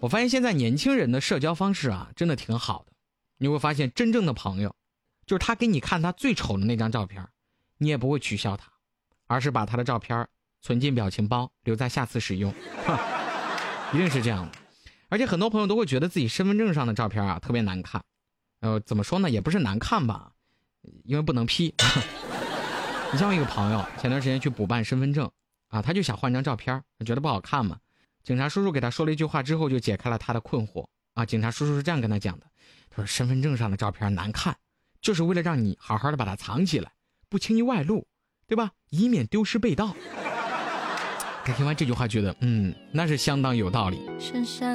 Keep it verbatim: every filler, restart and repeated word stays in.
我发现现在年轻人的社交方式啊，真的挺好的。你会发现真正的朋友，就是他给你看他最丑的那张照片，你也不会取笑他，而是把他的照片存进表情包，留在下次使用。一定是这样的。而且很多朋友都会觉得自己身份证上的照片啊特别难看。呃，怎么说呢，也不是难看吧，因为不能 P。 你像我一个朋友前段时间去补办身份证啊，他就想换张照片，觉得不好看嘛。警察叔叔给他说了一句话之后，就解开了他的困惑啊。警察叔叔是这样跟他讲的，他说身份证上的照片难看，就是为了让你好好的把它藏起来，不轻易外露，对吧？以免丢失被盗。他听完这句话觉得，嗯，那是相当有道理。